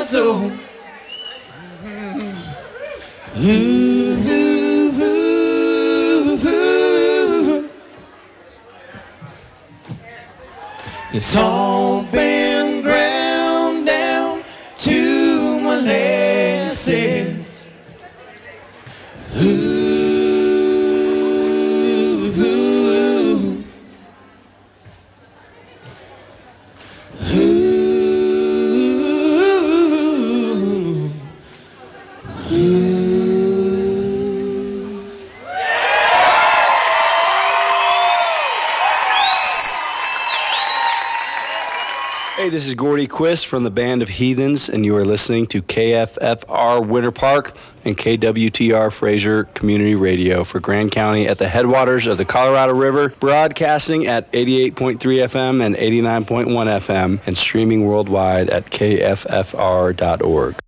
soul. Ooh, ooh, ooh, ooh. It's all been ground down to molasses. Ooh. Hey, this is Gordy Quist from the Band of Heathens, and you are listening to KFFR Winter Park and KWTR Fraser Community Radio for Grand County at the headwaters of the Colorado River, broadcasting at 88.3 FM and 89.1 FM and streaming worldwide at kffr.org.